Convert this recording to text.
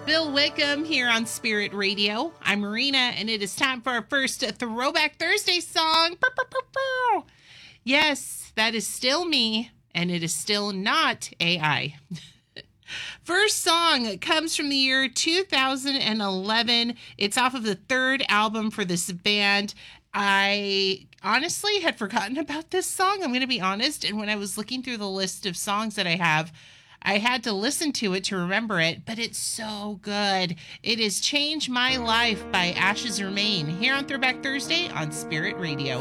Bill Wickham here on Spirit Radio. I'm Marina, and it is time for our first Throwback Thursday song. Yes, that is still me, and it is still not AI. First song comes from the year 2011. It's off of the third album for this band. I honestly had forgotten about this song, I'm going to be honest, and when I was looking through the list of songs that I have, I had to listen to it to remember it, but it's so good. It is Change My Life by Ashes Remain here on Throwback Thursday on Spirit Radio.